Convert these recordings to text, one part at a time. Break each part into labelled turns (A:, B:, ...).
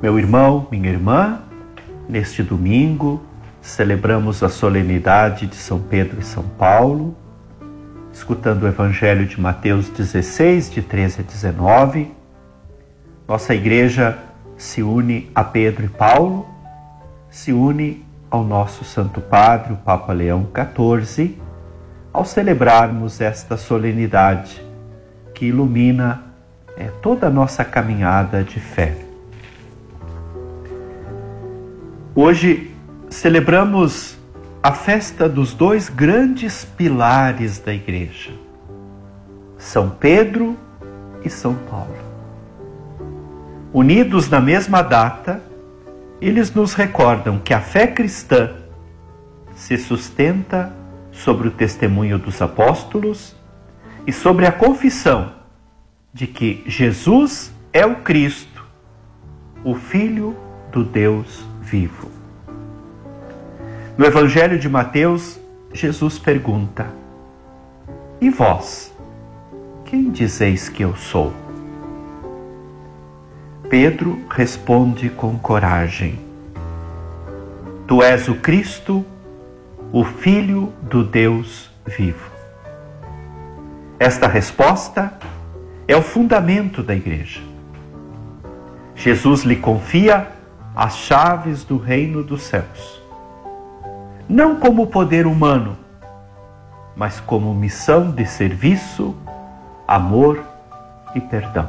A: Meu irmão, minha irmã, neste domingo celebramos a solenidade de São Pedro e São Paulo, escutando o Evangelho de Mateus 16, de 13 a 19. Nossa igreja se une a Pedro e Paulo, se une ao nosso Santo Padre, o Papa Leão XIV, ao celebrarmos esta solenidade que ilumina toda a nossa caminhada de fé. Hoje celebramos a festa dos dois grandes pilares da igreja, São Pedro e São Paulo. Unidos na mesma data, eles nos recordam que a fé cristã se sustenta sobre o testemunho dos apóstolos e sobre a confissão de que Jesus é o Cristo, o Filho do Deus vivo. No Evangelho de Mateus, Jesus pergunta: e vós, quem dizeis que eu sou? Pedro responde com coragem: Tu és o Cristo, o Filho do Deus vivo. Esta resposta é o fundamento da igreja. Jesus lhe confia as chaves do reino dos céus, não como poder humano, mas como missão de serviço, amor e perdão.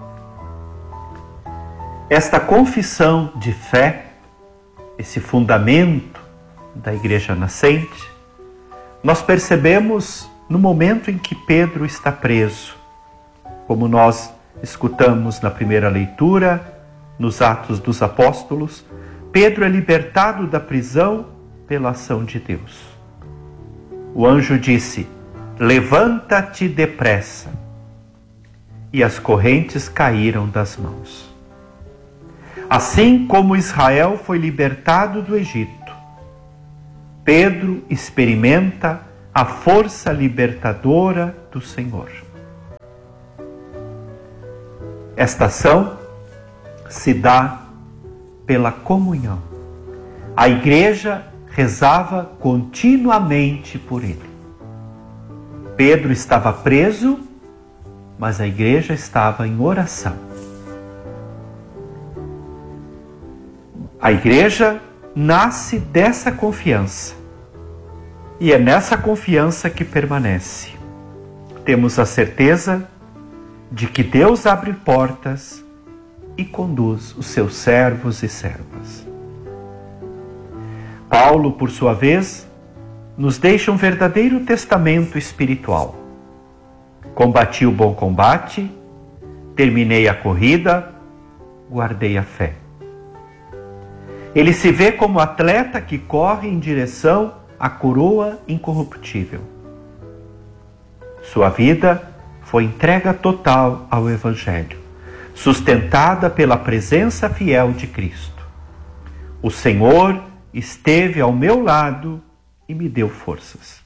A: Esta confissão de fé, esse fundamento da igreja nascente, nós percebemos no momento em que Pedro está preso, como nós escutamos na primeira leitura, nos Atos dos Apóstolos. Pedro é libertado da prisão pela ação de Deus. O anjo disse: levanta-te depressa. E as correntes caíram das mãos. Assim como Israel foi libertado do Egito, Pedro experimenta a força libertadora do Senhor. Esta ação se dá pela comunhão. A igreja rezava continuamente por ele. Pedro estava preso, mas a igreja estava em oração. A igreja nasce dessa confiança. E é nessa confiança que permanece. Temos a certeza de que Deus abre portas e conduz os seus servos e servas. Paulo, por sua vez, nos deixa um verdadeiro testamento espiritual. Combati o bom combate, terminei a corrida, guardei a fé. Ele se vê como atleta que corre em direção à coroa incorruptível. Sua vida foi entrega total ao Evangelho, sustentada pela presença fiel de Cristo. O Senhor esteve ao meu lado e me deu forças.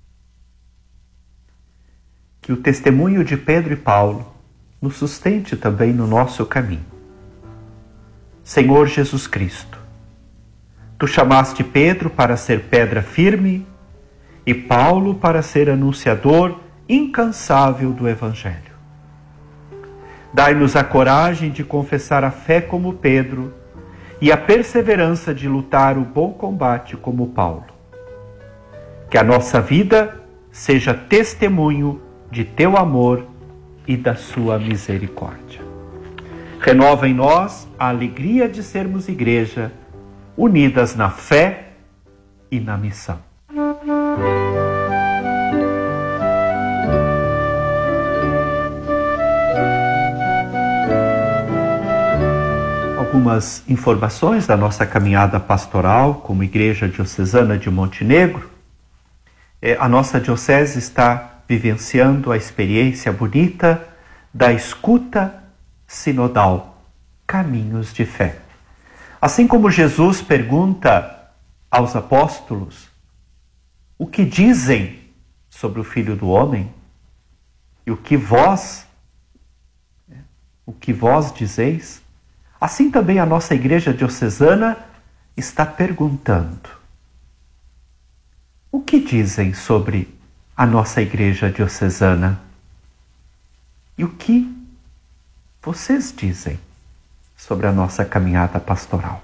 A: Que o testemunho de Pedro e Paulo nos sustente também no nosso caminho. Senhor Jesus Cristo, Tu chamaste Pedro para ser pedra firme e Paulo para ser anunciador incansável do Evangelho. Dai-nos a coragem de confessar a fé como Pedro e a perseverança de lutar o bom combate como Paulo. Que a nossa vida seja testemunho de Teu amor e da Sua misericórdia. Renova em nós a alegria de sermos igreja, unidas na fé e na missão. Algumas informações da nossa caminhada pastoral como Igreja Diocesana de Montenegro. A nossa diocese está vivenciando a experiência bonita da escuta sinodal, caminhos de fé. Assim como Jesus pergunta aos apóstolos o que dizem sobre o Filho do Homem e o que vós dizeis, Assim também a nossa Igreja Diocesana está perguntando: o que dizem sobre a nossa Igreja Diocesana? E o que vocês dizem sobre a nossa caminhada pastoral?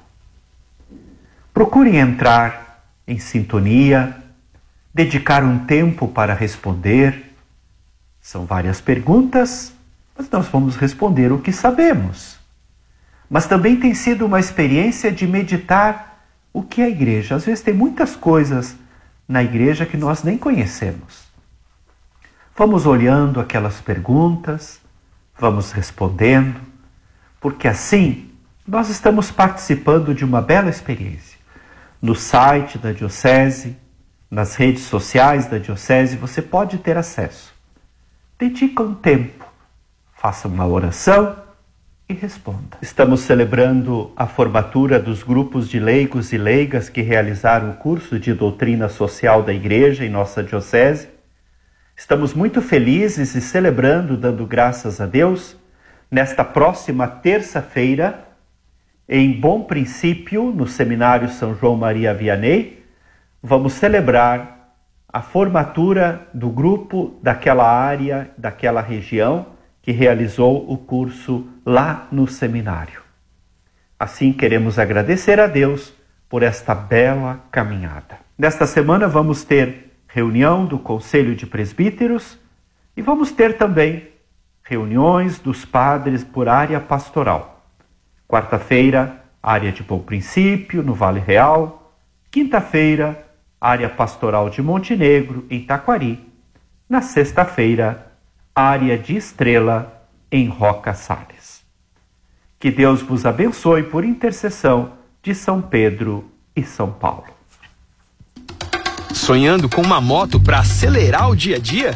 A: Procurem entrar em sintonia, dedicar um tempo para responder. São várias perguntas, mas nós vamos responder o que sabemos. Mas também tem sido uma experiência de meditar o que é a igreja. Às vezes tem muitas coisas na igreja que nós nem conhecemos. Vamos olhando aquelas perguntas, vamos respondendo, porque assim nós estamos participando de uma bela experiência. No site da Diocese, nas redes sociais da Diocese, você pode ter acesso. Dedica um tempo, faça uma oração e responda. Estamos celebrando a formatura dos grupos de leigos e leigas que realizaram o curso de doutrina social da Igreja em nossa Diocese. Estamos muito felizes e celebrando, dando graças a Deus, nesta próxima terça-feira, em Bom Princípio, no Seminário São João Maria Vianney, vamos celebrar a formatura do grupo daquela área, daquela região, que realizou o curso lá no seminário. Assim, queremos agradecer a Deus por esta bela caminhada. Nesta semana vamos ter reunião do Conselho de Presbíteros e vamos ter também reuniões dos padres por área pastoral. Quarta-feira, área de Bom Princípio, no Vale Real. Quinta-feira, área pastoral de Montenegro, em Taquari. Na sexta-feira, área de Estrela, em Roca Salles. Que Deus vos abençoe por intercessão de São Pedro e São Paulo.
B: Sonhando com uma moto para acelerar o dia a dia?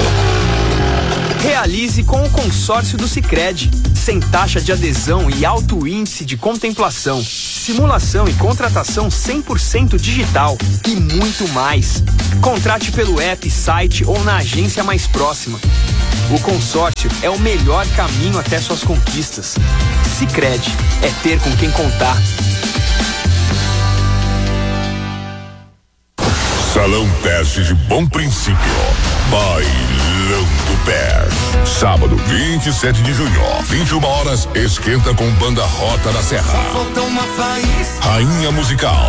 B: Realize com o consórcio do Sicredi. Sem taxa de adesão e alto índice de contemplação. Simulação e contratação 100% digital e muito mais. Contrate pelo app, site ou na agência mais próxima. O consórcio é o melhor caminho até suas conquistas. Sicredi é ter com quem contar.
C: Salão Perse de Bom Princípio. Bailão do Pés. Sábado, 27 de junho, 21 horas, esquenta com banda Rota da Serra. Rainha Musical.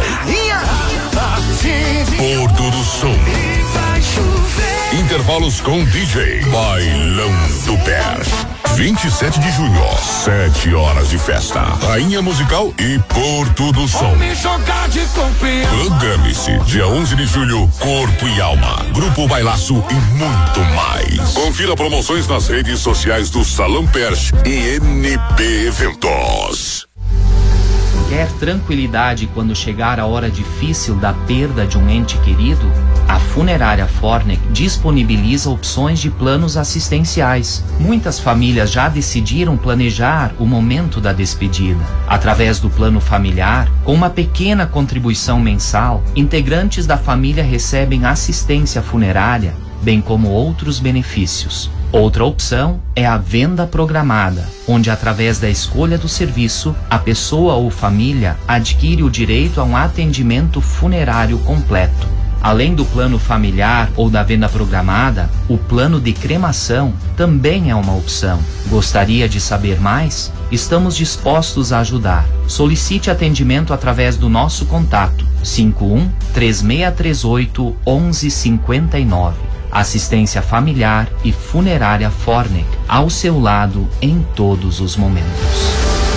C: Porto do Som. Intervalos com DJ. Bailão do Pés. 27 de junho, 7 horas de festa. Rainha Musical e Porto do Som. Programe-se. Dia 11 de julho, Corpo e Alma. Grupo Bailaço e muito mais. Confira promoções nas redes sociais do Salão Perche e NP Eventos.
D: Quer tranquilidade quando chegar a hora difícil da perda de um ente querido? A Funerária Fornec disponibiliza opções de planos assistenciais. Muitas famílias já decidiram planejar o momento da despedida. Através do plano familiar, com uma pequena contribuição mensal, integrantes da família recebem assistência funerária, bem como outros benefícios. Outra opção é a venda programada, onde através da escolha do serviço, a pessoa ou família adquire o direito a um atendimento funerário completo. Além do plano familiar ou da venda programada, o plano de cremação também é uma opção. Gostaria de saber mais? Estamos dispostos a ajudar. Solicite atendimento através do nosso contato 51 3638 1159. Assistência familiar e funerária Fornec, ao seu lado em todos os momentos.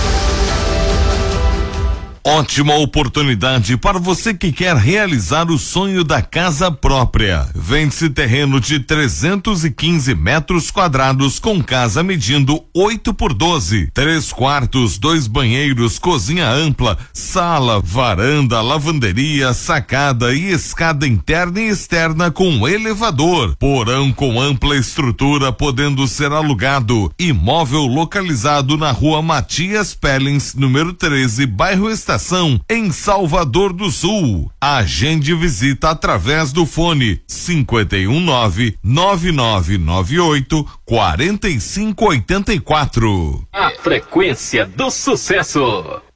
E: Ótima oportunidade para você que quer realizar o sonho da casa própria. Vende-se terreno de 315 metros quadrados com casa medindo 8x12, 3 quartos, 2 banheiros, cozinha ampla, sala, varanda, lavanderia, sacada e escada interna e externa com elevador. Porão com ampla estrutura podendo ser alugado. Imóvel localizado na rua Matias Pellins, número 13, bairro Estação Educação em Salvador do Sul. Agende visita através do fone 519-9998-4584.
F: A frequência do sucesso.